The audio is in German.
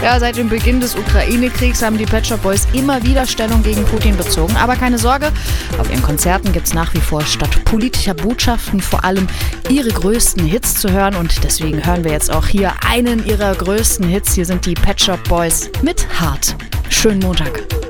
Ja, seit dem Beginn des Ukraine-Kriegs haben die Pet Shop Boys immer wieder Stellung gegen Putin bezogen. Aber keine Sorge, auf ihren Konzerten gibt es nach wie vor statt politischer Botschaften vor allem ihre größten Hits zu hören. Und deswegen hören wir jetzt auch hier einen ihrer größten Hits. Hier sind die Pet Shop Boys mit Hart. Schönen Montag.